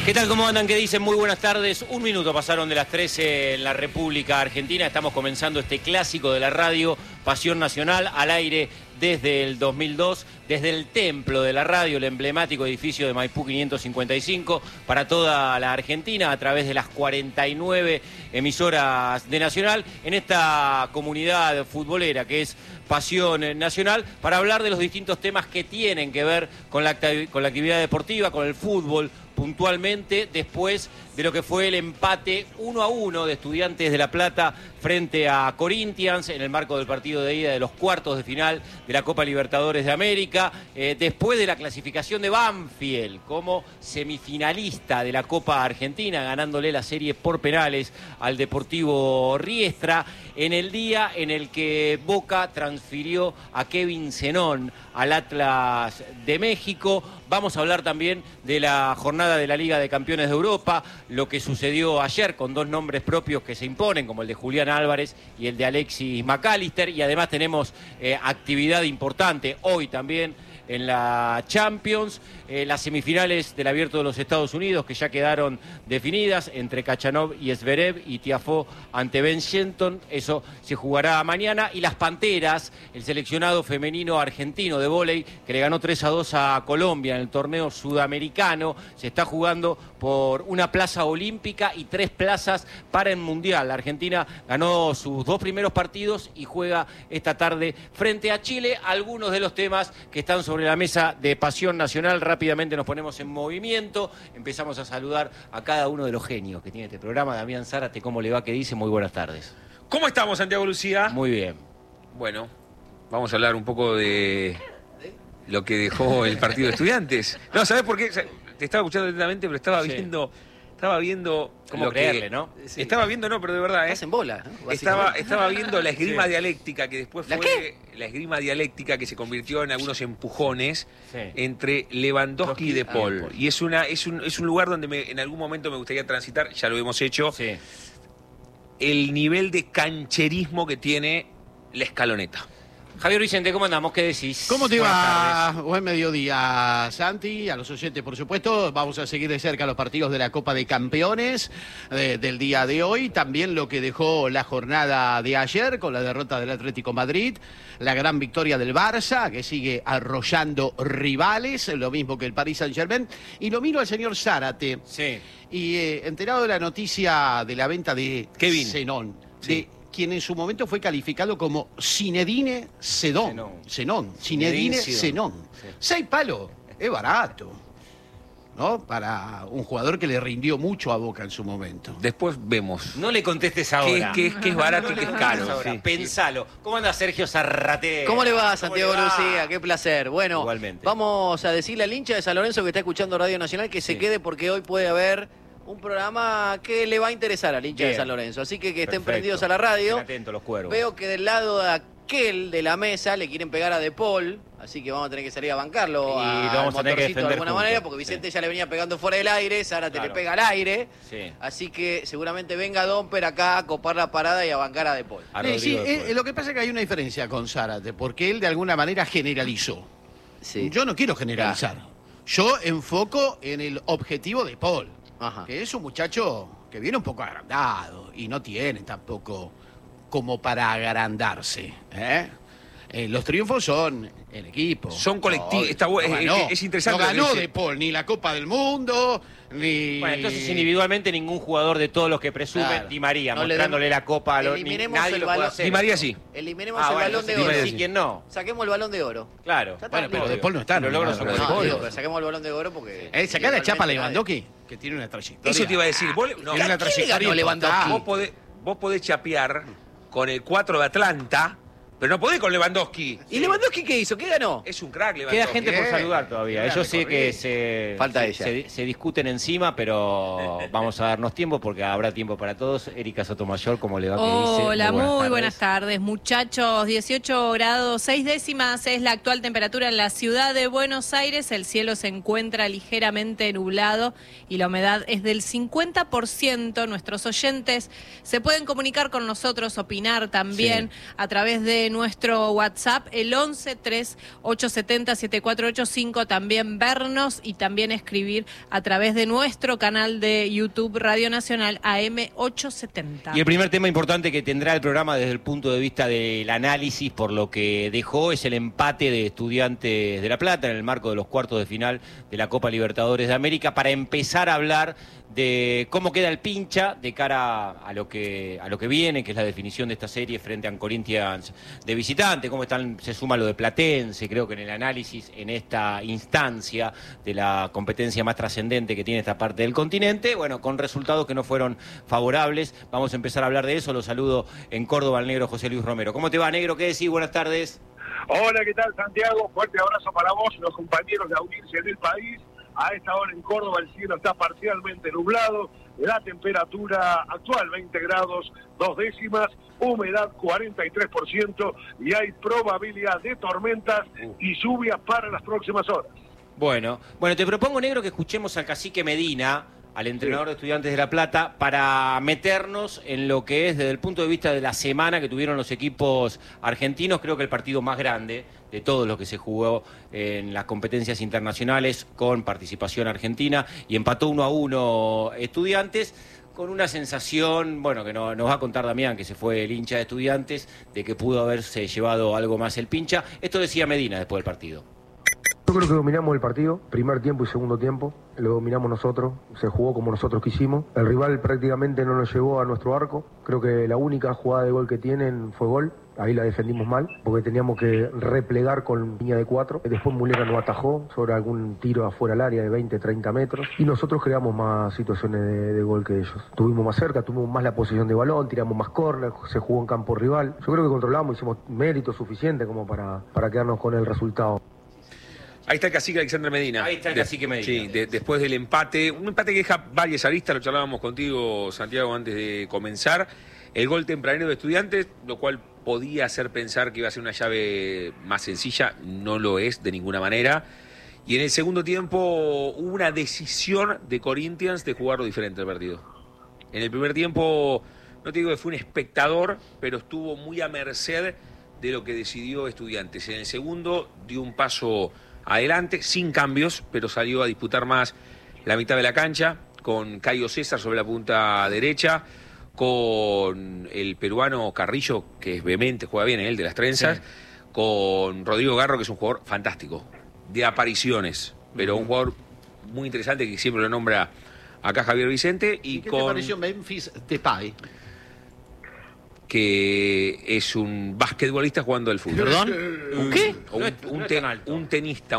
¿Qué tal? ¿Cómo andan? ¿Qué dicen? Muy buenas tardes. Un minuto pasaron de las 13 en la República Argentina. Estamos comenzando este clásico de la radio, Pasión Nacional, al aire desde el 2002, desde el templo de la radio, el emblemático edificio de Maipú 555, para toda la Argentina, a través de las 49 emisoras de Nacional, en esta comunidad futbolera que es Pasión Nacional, para hablar de los distintos temas que tienen que ver con la actividad deportiva, con el fútbol, puntualmente después de lo que fue el empate 1-1 de Estudiantes de La Plata frente a Corinthians en el marco del partido de ida de los cuartos de final de la Copa Libertadores de América, después de la clasificación de Banfield como semifinalista de la Copa Argentina, ganándole la serie por penales al Deportivo Riestra, en el día en el que Boca transfirió a Kevin Zenón al Atlas de México. Vamos a hablar también de la jornada de la Liga de Campeones de Europa, lo que sucedió ayer con dos nombres propios que se imponen, como el de Julián Álvarez y el de Alexis McAllister, y además tenemos actividad importante hoy también en la Champions, las semifinales del Abierto de los Estados Unidos que ya quedaron definidas entre Khachanov y Zverev y Tiafoe ante Ben Shelton, eso se jugará mañana, y las Panteras, el seleccionado femenino argentino de vóley que le ganó 3-2 a Colombia en el torneo sudamericano, se está jugando por una plaza olímpica y 3 plazas para el Mundial. La Argentina ganó sus 2 primeros partidos y juega esta tarde frente a Chile. Algunos de los temas que están sobre la mesa de Pasión Nacional, rápidamente nos ponemos en movimiento, empezamos a saludar a cada uno de los genios que tiene este programa. Damián Zárate, ¿cómo le va? ¿Qué dice? Muy buenas tardes. ¿Cómo estamos, Santiago Lucía? Muy bien. Bueno, vamos a hablar un poco de lo que dejó el partido de Estudiantes. No, ¿sabés por qué? Te estaba escuchando atentamente, pero estaba viendo ¿Cómo creerle, no? Sí. Estaba viendo, no, pero de verdad, Estás en bola, ¿no? Estaba viendo la esgrima dialéctica, que después ¿La fue qué? la esgrima dialéctica que se convirtió en algunos empujones Sí. entre Lewandowski y De Paul. De Paul. Y es un lugar donde en algún momento me gustaría transitar, ya lo hemos hecho, Sí. el nivel de cancherismo que tiene la escaloneta. Javier Vicente, ¿cómo andamos? ¿Qué decís? ¿Cómo te Buenas va? tardes. Buen mediodía, Santi, a los oyentes, por supuesto. Vamos a seguir de cerca los partidos de la Copa de Campeones del día de hoy. También lo que dejó la jornada de ayer con la derrota del Atlético Madrid, la gran victoria del Barça, que sigue arrollando rivales, lo mismo que el Paris Saint-Germain. Y lo miro al señor Zárate, Sí. y enterado de la noticia de la venta de Kevin Zenón, Sí. de quien en su momento fue calificado como Zinedine Zidane. Zinedine Zidane. Sí. 6 palos, es barato, ¿no? Para un jugador que le rindió mucho a Boca en su momento. Después vemos. No le contestes ahora. Que es barato y que es caro. Ahora, Sí. Pensalo. ¿Cómo anda Sergio Zarrate? ¿Cómo le va, ¿Cómo Santiago le va? Lucía? Qué placer. Bueno, Igualmente. vamos a decirle al hincha de San Lorenzo que está escuchando Radio Nacional que se Sí. quede, porque hoy puede haber un programa que le va a interesar al hincha Bien. de San Lorenzo. Así que estén Perfecto. prendidos a la radio. Estén atentos los cuervos. Veo que del lado de aquel de la mesa le quieren pegar a De Paul, así que vamos a tener que salir a bancarlo Y al lo vamos a tener que motorcito de defender alguna juntos. manera, porque Vicente ya le venía pegando fuera del aire, Zárate Claro. le pega al aire. Sí. Así que seguramente venga Domper acá a copar la parada y a bancar a De Paul. A Sí, Rodrigo de Paul. lo que pasa es que hay una diferencia con Zárate, porque él de alguna manera generalizó. Sí. Yo no quiero generalizar. Yo enfoco en el objetivo de Paul, Ajá. que es un muchacho que viene un poco agrandado y no tiene tampoco como para agrandarse, ¿eh? Los triunfos son el equipo. Son colectivos. No, Está bueno, es interesante No lo que ganó dice. De Paul ni la Copa del Mundo, ni... Bueno, entonces individualmente ningún jugador de todos los que presumen, Claro. Di María, No le mostrándole la copa, eliminemos nadie el lo puede balón. hacer. Di María sí. Eliminemos Ah, el bueno, balón de entonces, oro. ¿quién sí, quién no? Saquemos el balón de oro. Claro. Ya está, Bueno, pero obvio. De Paul no está. Los logros son no, como No, de Paul. digo, pero saquemos el balón de oro porque... Sacá la chapa a igualmente Lewandowski, que tiene una trayectoria. Eso te iba a decir. Vos, no, Tiene una ¿Quién le trayectoria ganó Lewandowski? importante. vos podés chapear con el 4 de Atlanta, pero no podés con Lewandowski. ¿Y Lewandowski qué hizo? ¿Qué ganó? Es un crack, Queda Lewandowski. gente por Bien. saludar todavía. Bien, Yo sé que recorrido. Falta ella. se discuten encima, pero vamos a darnos tiempo porque habrá tiempo para todos. Erika Sotomayor, ¿cómo le va? ¿Qué dice? Hola, muy buenas tardes, muchachos. 18 grados 6 décimas es la actual temperatura en la ciudad de Buenos Aires. El cielo se encuentra ligeramente nublado y la humedad es del 50%. Nuestros oyentes se pueden comunicar con nosotros, opinar también a través de de nuestro WhatsApp, el 11-3870-7485, también vernos y también escribir a través de nuestro canal de YouTube Radio Nacional AM870. Y el primer tema importante que tendrá el programa desde el punto de vista del análisis por lo que dejó es el empate de Estudiantes de La Plata en el marco de los cuartos de final de la Copa Libertadores de América, para empezar a hablar de cómo queda el pincha de cara a lo que viene, que es la definición de esta serie frente a Corinthians de visitante, cómo se suma lo de Platense, creo que en el análisis en esta instancia de la competencia más trascendente que tiene esta parte del continente, bueno, con resultados que no fueron favorables. Vamos a empezar a hablar de eso. Lo saludo en Córdoba al negro José Luis Romero. ¿Cómo te va, negro? ¿Qué decís? Buenas tardes. Hola, ¿qué tal, Santiago? Fuerte abrazo para vos, los compañeros de audiencia del país. A esta hora en Córdoba el cielo está parcialmente nublado, la temperatura actual 20 grados 2 décimas, humedad 43% y hay probabilidad de tormentas y lluvias para las próximas horas. Bueno, te propongo, negro, que escuchemos al cacique Medina, al entrenador de Estudiantes de La Plata, para meternos en lo que es desde el punto de vista de la semana que tuvieron los equipos argentinos. Creo que el partido más grande de todos los que se jugó en las competencias internacionales con participación argentina, y empató 1-1 Estudiantes, con una sensación, bueno, que nos va a contar Damián, que se fue el hincha de Estudiantes, de que pudo haberse llevado algo más el pincha. Esto decía Medina después del partido. Yo creo que dominamos el partido, primer tiempo y segundo tiempo, lo dominamos nosotros, se jugó como nosotros quisimos. El rival prácticamente no nos llegó a nuestro arco, creo que la única jugada de gol que tienen fue gol, ahí la defendimos mal, porque teníamos que replegar con línea de 4. Después Mulera nos atajó sobre algún tiro afuera del área de 20, 30 metros, y nosotros creamos más situaciones de gol que ellos. Tuvimos más cerca, tuvimos más la posición de balón, tiramos más córner, se jugó en campo rival. Yo creo que controlamos, hicimos mérito suficiente como para quedarnos con el resultado. Ahí está el cacique Alexander Medina. Ahí está el cacique Medina. Sí, después del empate, un empate que deja varias aristas, lo charlábamos contigo, Santiago, antes de comenzar. El gol tempranero de Estudiantes, lo cual podía hacer pensar que iba a ser una llave más sencilla, no lo es de ninguna manera. Y en el segundo tiempo hubo una decisión de Corinthians de jugarlo diferente el partido. En el primer tiempo, no te digo que fue un espectador, pero estuvo muy a merced de lo que decidió Estudiantes. En el segundo dio un paso adelante, sin cambios, pero salió a disputar más la mitad de la cancha, con Caio César sobre la punta derecha, con el peruano Carrillo, que es vehemente, juega bien, el de las trenzas, sí, con Rodrigo Garro, que es un jugador fantástico, de apariciones, pero un jugador muy interesante que siempre lo nombra acá Javier Vicente. ¿Y qué te pareció Memphis Depay? Que es un basquetbolista jugando al fútbol. ¿Perdón? ¿Un qué? Un tenista.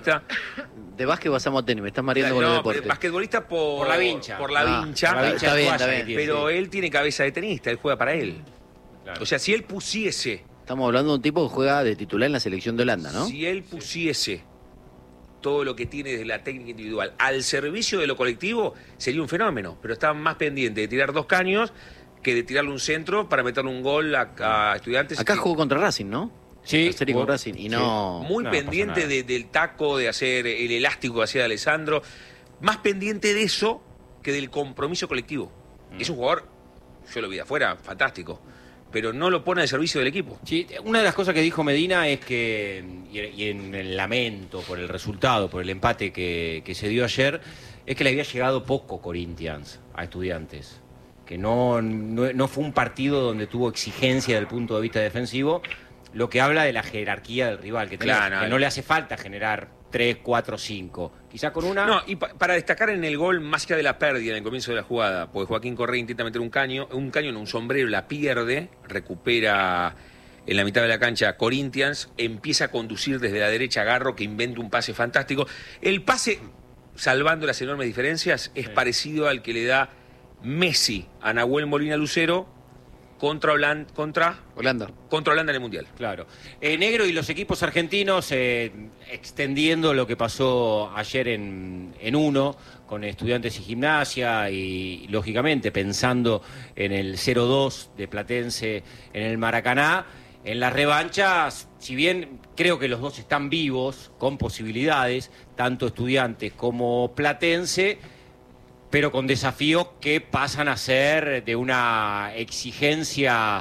De básquet pasamos a tenis, me estás mareando con el deporte. Basquetbolista por la vincha. Por la vincha. Está bien. Pero él tiene cabeza de tenista, él juega para él. Claro. O sea, si él pusiese... Estamos hablando de un tipo que juega de titular en la selección de Holanda, ¿no? Si él pusiese todo lo que tiene de la técnica individual al servicio de lo colectivo, sería un fenómeno. Pero está más pendiente de tirar 2 caños que de tirarle un centro para meterle un gol a Estudiantes. Acá jugó contra Racing, ¿no? Sí. La serie con Racing. Y no... Sí. Muy pendiente del taco, de hacer el elástico que hacía Alessandro. Más pendiente de eso que del compromiso colectivo. Es un jugador, yo lo vi de afuera, fantástico, pero no lo pone al servicio del equipo. Sí, una de las cosas que dijo Medina es que, y en el lamento por el resultado, por el empate que se dio ayer, es que le había llegado poco Corinthians a Estudiantes. Que no fue un partido donde tuvo exigencia desde el punto de vista defensivo, lo que habla de la jerarquía del rival, que no le hace falta generar 3, 4, 5. Quizás con una... No, y para destacar en el gol, más allá de la pérdida en el comienzo de la jugada, porque Joaquín Correa intenta meter un caño en un sombrero, la pierde, recupera en la mitad de la cancha Corinthians, empieza a conducir desde la derecha Garro, que inventa un pase fantástico. El pase, salvando las enormes diferencias, es parecido al que le da Messi a Nahuel Molina Lucero contra Holanda en el Mundial. Claro. Negro, y los equipos argentinos extendiendo lo que pasó ayer en uno con Estudiantes y Gimnasia, y lógicamente pensando en el 0-2 de Platense en el Maracaná, en las revanchas, si bien creo que los dos están vivos, con posibilidades, tanto Estudiantes como Platense, pero con desafíos que pasan a ser de una exigencia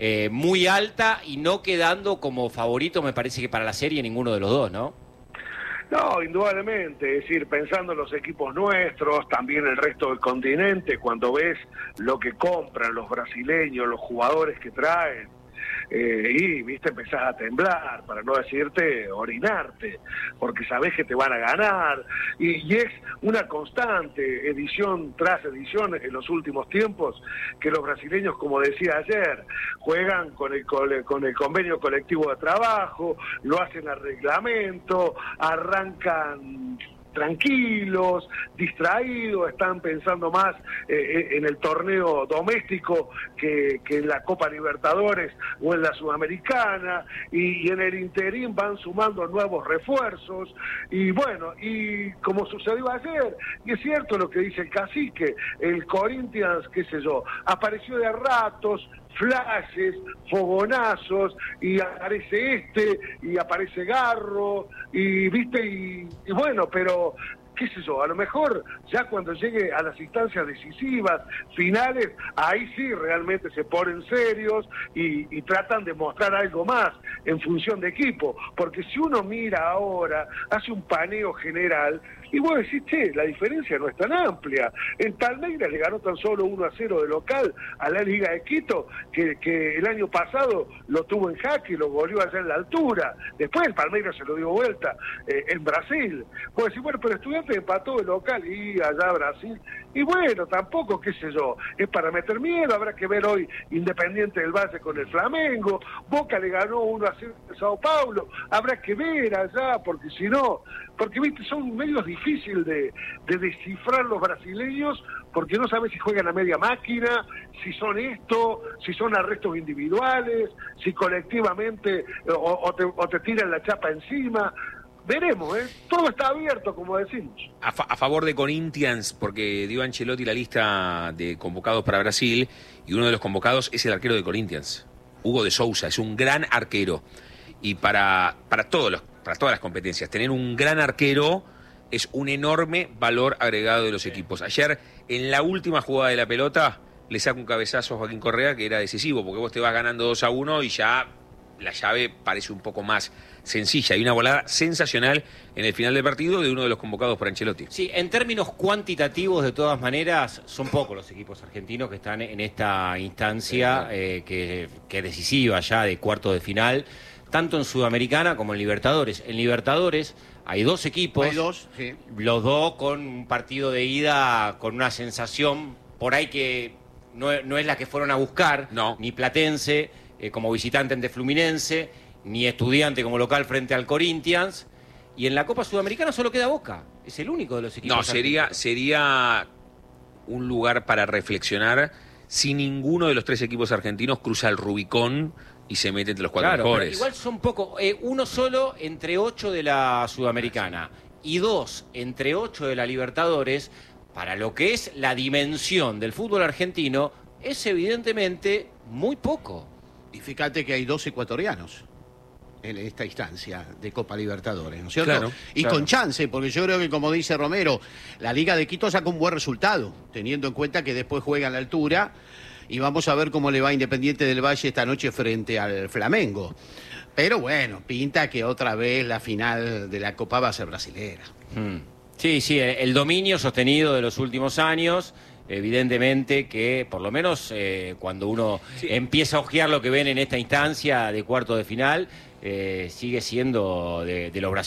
muy alta y no quedando como favorito, me parece que para la serie ninguno de los dos, ¿no? No, indudablemente, es decir, pensando en los equipos nuestros, también el resto del continente, cuando ves lo que compran los brasileños, los jugadores que traen, y viste, empezás a temblar, para no decirte orinarte, porque sabés que te van a ganar, y es una constante, edición tras edición en los últimos tiempos, que los brasileños, como decía ayer, juegan con el convenio colectivo de trabajo, lo hacen a reglamento, arrancan tranquilos, distraídos, están pensando más en el torneo doméstico que en la Copa Libertadores o en la Sudamericana, y en el interín van sumando nuevos refuerzos, y bueno, y como sucedió ayer, y es cierto lo que dice el cacique, el Corinthians, qué sé yo, apareció de ratos, flashes, fogonazos, y aparece y aparece Garro, y viste, y bueno, pero qué sé yo, a lo mejor ya cuando llegue a las instancias decisivas, finales, ahí sí realmente se ponen serios y tratan de mostrar algo más en función de equipo, porque si uno mira ahora, hace un paneo general, y vos decís, che, la diferencia no es tan amplia. En Palmeiras le ganó tan solo 1-0 de local a la Liga de Quito, que el año pasado lo tuvo en jaque y lo volvió allá en la altura. Después el Palmeiras se lo dio vuelta en Brasil. Vos decís, bueno, pero Estudiantes empató de local y allá Brasil. Y bueno, tampoco, qué sé yo, es para meter miedo. Habrá que ver hoy Independiente del Valle con el Flamengo. Boca le ganó 1-0 a Sao Paulo. Habrá que ver allá, porque si no, porque viste, son medios difíciles de descifrar los brasileños, porque no sabes si juegan a media máquina, si son esto, si son arrestos individuales, si colectivamente o te tiran la chapa encima. Veremos, todo está abierto, como decimos. A favor de Corinthians, porque dio Ancelotti la lista de convocados para Brasil, y uno de los convocados es el arquero de Corinthians, Hugo de Sousa, es un gran arquero. Y para todas las competencias, tener un gran arquero es un enorme valor agregado de los equipos. Ayer, en la última jugada de la pelota, le saca un cabezazo a Joaquín Correa que era decisivo, porque vos te vas ganando 2-1 y ya la llave parece un poco más sencilla. Hay una volada sensacional en el final del partido de uno de los convocados por Ancelotti. Sí, en términos cuantitativos, de todas maneras, son pocos los equipos argentinos que están en esta instancia que es decisiva ya de cuarto de final, tanto en Sudamericana como en Libertadores. En Libertadores hay dos equipos, sí. Los dos con un partido de ida con una sensación por ahí que no es la que fueron a buscar, no. Ni Platense como visitante ante Fluminense, ni Estudiante como local frente al Corinthians, y en la Copa Sudamericana solo queda Boca, es el único de los equipos. No, sería un lugar para reflexionar si ninguno de los tres equipos argentinos cruza el Rubicón y se mete entre los cuatro mejores. Igual son pocos, uno solo entre 8 de la Sudamericana y 2 entre 8 de la Libertadores, para lo que es la dimensión del fútbol argentino, es evidentemente muy poco. Y fíjate que hay 2 ecuatorianos en esta instancia de Copa Libertadores, ¿no es cierto? Claro, y claro. con chance, porque yo creo que, como dice Romero, la Liga de Quito saca un buen resultado, teniendo en cuenta que después juega a la altura, y vamos a ver cómo le va a Independiente del Valle esta noche frente al Flamengo. Pero bueno, pinta que otra vez la final de la Copa va a ser brasilera. Sí, el dominio sostenido de los últimos años, evidentemente que por lo menos cuando uno empieza a ojear lo que ven en esta instancia de cuarto de final, sigue siendo de los brasileños.